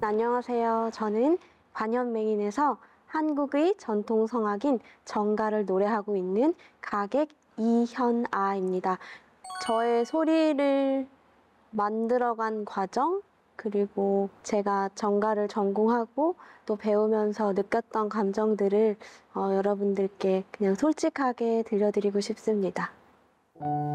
안녕하세요. 저는 관현맹인에서 한국의 전통 성악인 정가를 노래하고 있는 가객 이현아입니다. 저의 소리를 만들어간 과정, 그리고 제가 정가를 전공하고 또 배우면서 느꼈던 감정들을 여러분들께 그냥 솔직하게 들려드리고 싶습니다.